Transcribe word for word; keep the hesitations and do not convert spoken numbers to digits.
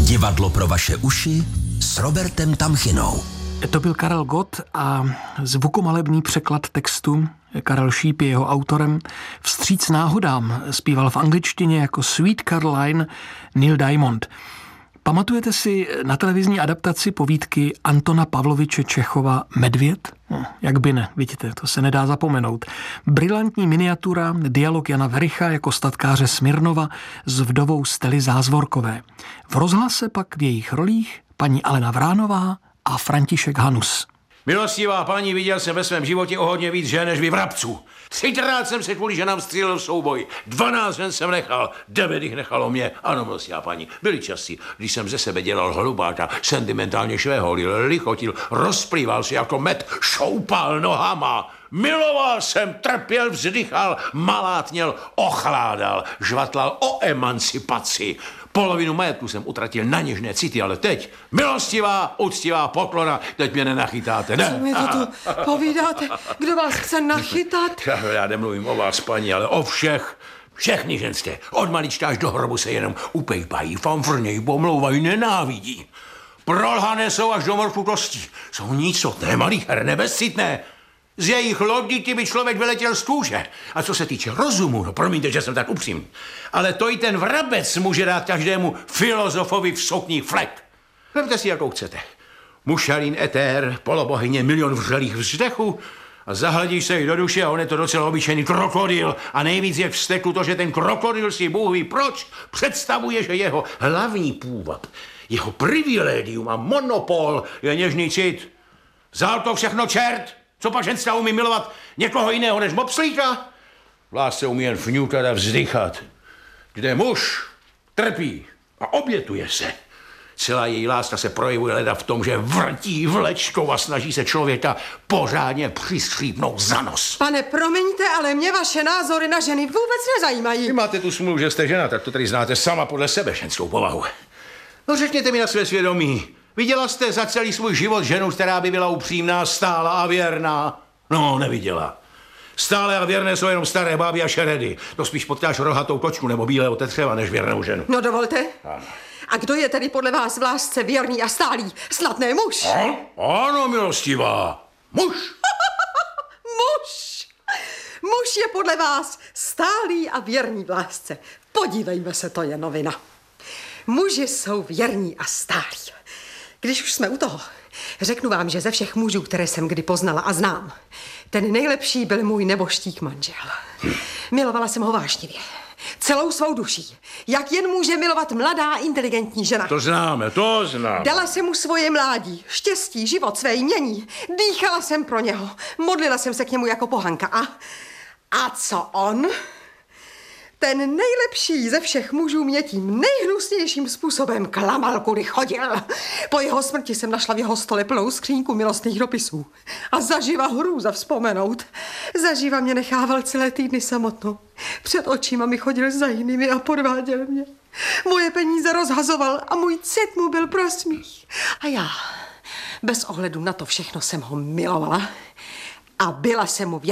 Divadlo pro vaše uši s Robertem Tamchinou. To byl Karel Gott a zvukomalebný překlad textu. Karel Šíp je jeho autorem. Vstříc náhodám zpíval v angličtině jako Sweet Caroline Neil Diamond. Pamatujete si na televizní adaptaci povídky Antona Pavloviče Čechova Medvěd? No, jak by ne, vidíte, to se nedá zapomenout. Brilantní miniatura, dialog Jana Vericha jako statkáře Smirnova s vdovou Stely Zázvorkové. V rozhlase pak v jejich rolích paní Alena Vránová a František Hanus. Milostivá paní, viděl jsem ve svém životě o hodně víc žen než vy vrabců. Třikrát jsem se kvůli ženám střílel v souboji. Dvanáct žen jsem nechal, devět jich nechalo mě. Ano, milostivá paní, byly časy, když jsem ze sebe dělal hlubáka, sentimentálně švéholil, lichotil, rozplýval si jako med, šoupal nohama. Miloval jsem, trpěl, vzdychal, malátněl, ochládal, žvatlal o emancipaci. Polovinu majetku jsem utratil na něžné city, ale teď milostivá, úctivá poklona, teď mě nenachytáte, ne? Co mi to tu povídáte? Kdo vás chce nachytat? Já, já nemluvím o vás, paní, ale o všech. Všechny ženské. Od malička až do hrobu se jenom upejpají, fanfrnějí, pomlouvají, nenávidí. Prolhané jsou až do morku kostí. Jsou nicotné, malicherné, bezcitné. Z jejich lodíky by člověk vyletěl z kůže. A co se týče rozumu, no promiňte, že jsem tak upřímný, ale to i ten vrabec může dát každému filozofovi v sukni flek. Vemte si, jakou chcete. Mušalín etér, polobohyně, milion vřelých vzdechů a zahledíš se jí do duše a on je to docela obyčejný krokodýl. A nejvíc je vztekl to, že ten krokodýl si Bůh ví proč představuje, že jeho hlavní půvab, jeho privilegium a monopol je něžný cit. Vzal to všechno čert. Co pak ženská umí milovat někoho jiného než mopslíka? V lásce umí jen fňukat a vzdychat. Kde muž trpí a obětuje se, celá její láska se projevuje leda v tom, že vrtí vlečkou a snaží se člověka pořádně přistřípnout za nos. Pane, promiňte, ale mě vaše názory na ženy vůbec nezajímají. Vy máte tu smůlu, že jste žena, tak to tady znáte sama podle sebe ženskou povahu. No řekněte mi na své svědomí, viděla jste za celý svůj život ženu, která by byla upřímná, stála a věrná? No, neviděla. Stále a věrné jsou jenom staré báby a šeredy. To spíš potkáš rohatou kočku nebo bílého tetřeva než věrnou ženu. No dovolte. Ano. A kdo je tedy podle vás v lásce věrný a stálý? Snad ne muž? Ano, ano, milostivá. Muž. Muž. Muž je podle vás stálý a věrný v lásce. Podívejme se, to je novina. Muži jsou věrní a stálí. Když už jsme u toho, řeknu vám, že ze všech mužů, které jsem kdy poznala a znám, ten nejlepší byl můj neboštík manžel. Milovala jsem ho vášnivě. Celou svou duší. Jak jen může milovat mladá, inteligentní žena. To známe, to známe. Dala jsem mu svoje mládí, štěstí, život, své jmění. Dýchala jsem pro něho. Modlila jsem se k němu jako pohanka. A, a co on? Ten nejlepší ze všech mužů mě tím nejhnusnějším způsobem klamal, kudy chodil. Po jeho smrti jsem našla v jeho stole plnou skřínku milostných dopisů. A zaživa hrůza vzpomenout. Zaživa mě nechával celé týdny samotnou. Před očima mi chodil za jinými a podváděl mě. Moje peníze rozhazoval a můj cit mu byl pro smích. A já, bez ohledu na to všechno, jsem ho milovala a byla jsem mu věrná.